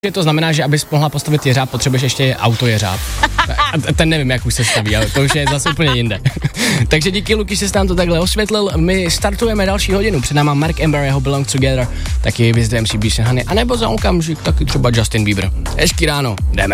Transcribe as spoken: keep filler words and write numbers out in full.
To znamená, že abys mohla postavit jeřáb, potřebuješ ještě auto jeřáb. A ten nevím, jak už se staví, ale to už je zase úplně jinde. Takže díky, Luky, že jsi nám to takhle osvětlil. My startujeme další hodinu. Před náma Mark Ember, jeho Belong Together, taky vyzdem si Beast and Honey, anebo za okamžik taky třeba Justin Bieber. Hezký ráno, jdeme.